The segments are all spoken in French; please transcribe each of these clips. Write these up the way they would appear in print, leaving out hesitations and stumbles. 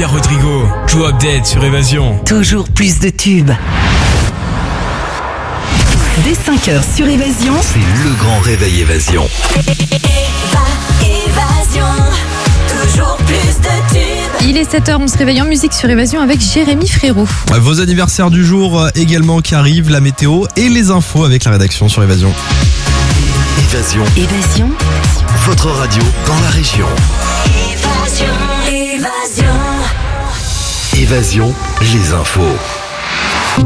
Olivia Rodrigo, True Update sur Évasion. Toujours plus de tubes. Dès 5h sur Évasion, c'est le grand réveil Évasion. Évasion, toujours plus de tubes. Il est 7h, on se réveille en musique sur Évasion avec Jérémy Frérot. Vos anniversaires du jour également qui arrivent, la météo et les infos avec la rédaction sur Évasion. Évasion, Votre radio dans la région. Évasion, les infos.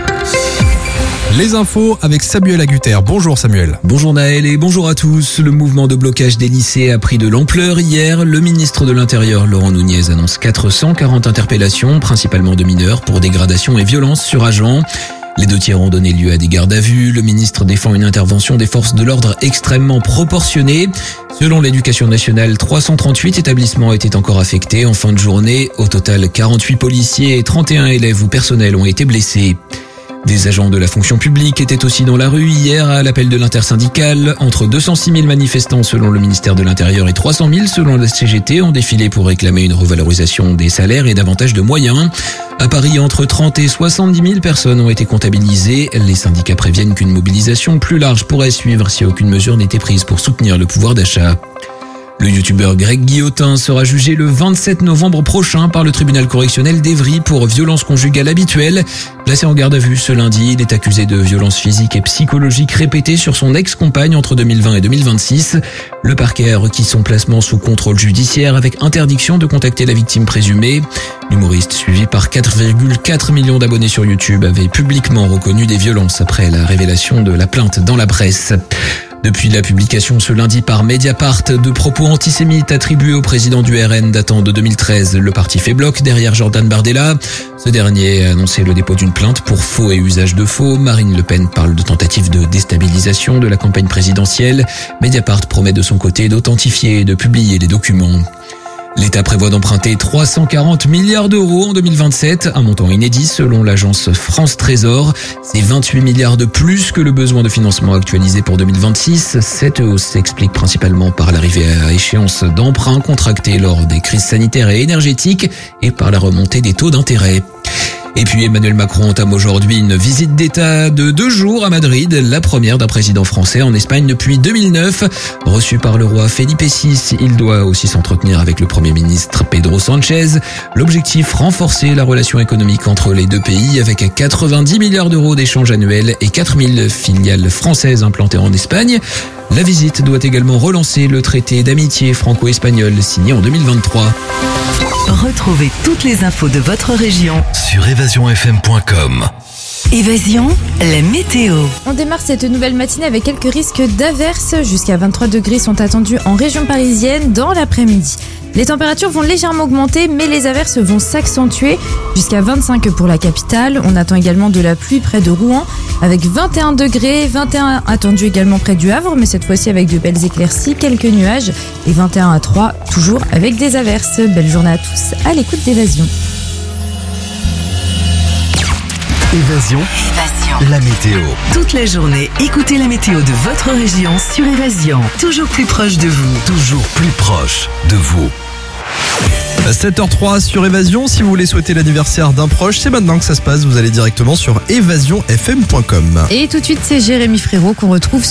Les infos avec Samuel Agutter. Bonjour Samuel. Bonjour Naël et bonjour à tous. Le mouvement de blocage des lycées a pris de l'ampleur hier. Le ministre de l'Intérieur, Laurent Nunez, annonce 440 interpellations, principalement de mineurs, pour dégradation et violence sur agents. Les 2 tiers ont donné lieu à des gardes à vue. Le ministre défend une intervention des forces de l'ordre extrêmement proportionnée. Selon l'Éducation nationale, 338 établissements étaient encore affectés en fin de journée. Au total, 48 policiers et 31 élèves ou personnels ont été blessés. Des agents de la fonction publique étaient aussi dans la rue hier à l'appel de l'intersyndicale. Entre 206 000 manifestants selon le ministère de l'Intérieur et 300 000 selon la CGT ont défilé pour réclamer une revalorisation des salaires et davantage de moyens. À Paris, entre 30 et 70 000 personnes ont été comptabilisées. Les syndicats préviennent qu'une mobilisation plus large pourrait suivre si aucune mesure n'était prise pour soutenir le pouvoir d'achat. Le youtubeur Greg Guillotin sera jugé le 27 novembre prochain par le tribunal correctionnel d'Évry pour violence conjugale habituelle. Placé en garde à vue ce lundi, il est accusé de violences physiques et psychologiques répétées sur son ex-compagne entre 2020 et 2026. Le parquet a requis son placement sous contrôle judiciaire avec interdiction de contacter la victime présumée. L'humoriste, suivi par 4,4 millions d'abonnés sur YouTube, avait publiquement reconnu des violences après la révélation de la plainte dans la presse. Depuis la publication ce lundi par Mediapart de propos antisémites attribués au président du RN datant de 2013, le parti fait bloc derrière Jordan Bardella. Ce dernier a annoncé le dépôt d'une plainte pour faux et usage de faux. Marine Le Pen parle de tentative de déstabilisation de la campagne présidentielle. Mediapart promet de son côté d'authentifier et de publier les documents. L'État prévoit d'emprunter 340 milliards d'euros en 2027, un montant inédit selon l'agence France Trésor. C'est 28 milliards de plus que le besoin de financement actualisé pour 2026. Cette hausse s'explique principalement par l'arrivée à échéance d'emprunts contractés lors des crises sanitaires et énergétiques et par la remontée des taux d'intérêt. Et puis Emmanuel Macron entame aujourd'hui une visite d'État de 2 jours à Madrid, la première d'un président français en Espagne depuis 2009. Reçu par le roi Felipe VI, il doit aussi s'entretenir avec le Premier ministre Pedro Sánchez. L'objectif, renforcer la relation économique entre les 2 pays avec 90 milliards d'euros d'échanges annuels et 4000 filiales françaises implantées en Espagne. La visite doit également relancer le traité d'amitié franco-espagnol signé en 2023. retrouvez toutes les infos de votre région Sur évasionfm.com. Évasion, la météo. On démarre cette nouvelle matinée avec quelques risques d'averses. Jusqu'à 23 degrés sont attendus en région parisienne dans l'après-midi. Les températures vont légèrement augmenter, mais les averses vont s'accentuer jusqu'à 25 pour la capitale. On attend également de la pluie près de Rouen avec 21 degrés, 21 attendus également près du Havre, mais cette fois-ci avec de belles éclaircies, quelques nuages et 21 à 3, toujours avec des averses. Belle journée à tous à l'écoute d'Évasion. Évasion, la météo. Toute la journée, écoutez la météo de votre région sur Évasion. Toujours plus proche de vous. Toujours plus proche de vous. 7h03 sur Évasion. Si vous voulez souhaiter l'anniversaire d'un proche, c'est maintenant que ça se passe. Vous allez directement sur évasionfm.com. Et tout de suite, c'est Jérémy Frérot qu'on retrouve